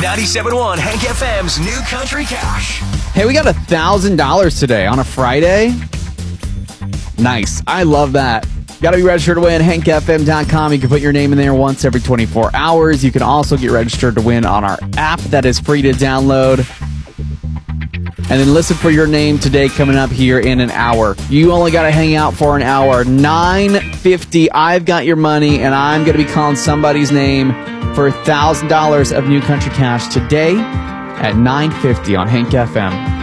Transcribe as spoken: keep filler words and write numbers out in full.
ninety-seven point one Hank F M's New Country Cash. Hey, we got one thousand dollars today on a Friday. Nice. I love that. Got to be registered to win. Hank F M dot com. You can put your name in there once every twenty-four hours. You can also get registered to win on our app that is free to download. And then listen for your name today coming up here in an hour. You only got to hang out for an hour. nine fifty, I've got your money, and I'm going to be calling somebody's name for one thousand dollars of New Country Cash today at nine fifty on Hank F M.